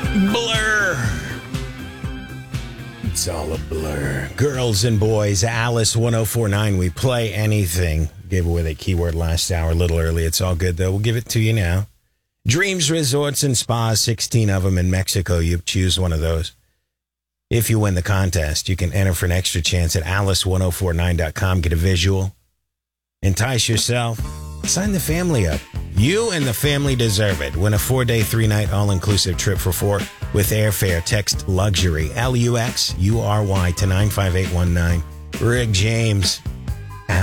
Blur. It's all a blur. Girls and boys, Alice 1049. We play anything. Gave away the keyword last hour a little early. It's all good, though. We'll give it to you now. Dreams Resorts and Spas, 16 of them in Mexico. You choose one of those. If you win the contest, you can enter for an extra chance at alice1049.com. Get a visual. Entice yourself. Sign the family up. You and the family deserve it. Win a 4-day, 3-night, all-inclusive trip for 4 with airfare. Text LUXURY, LUXURY, to 95819. Rick James.